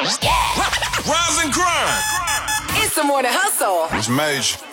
Rise and grind. It's the morning hustle. It's major.